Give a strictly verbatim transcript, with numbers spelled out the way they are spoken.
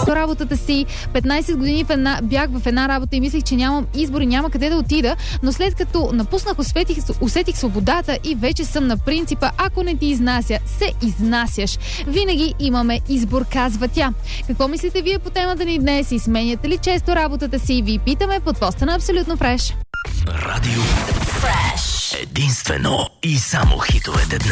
работата си. петнайсет години в една, бях в една работа и мислех, че нямам избор и няма къде да отида, но след като напуснах, усетих, усетих свободата и вече съм на принципа, ако не ти изнася, се изнасяш. Винаги имаме избор, казва тя. Какво мислите вие по темата ни днес и сменяте ли често работата си? Ви питаме под поста на Абсолютно Фреш. Радио Фреш. Единствено и само хитовете днес.